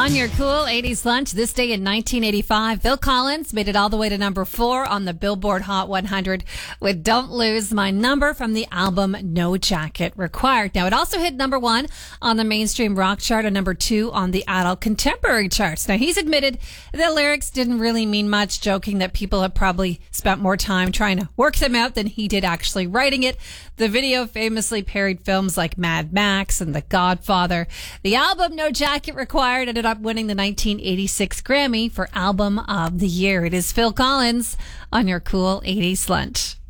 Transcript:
On your cool 80s lunch this day in 1985, Phil Collins made it all the way to number 4 on the Billboard Hot 100 with Don't Lose My Number from the album No Jacket Required. Now, it also hit number 1 on the mainstream rock chart and number 2 on the adult contemporary charts. Now, he's admitted the lyrics didn't really mean much, joking that people have probably spent more time trying to work them out than he did actually writing it. The video famously parodied films like Mad Max and The Godfather. The album No Jacket Required ended up winning the 1986 Grammy for Album of the Year. It is Phil Collins on your cool 80s lunch.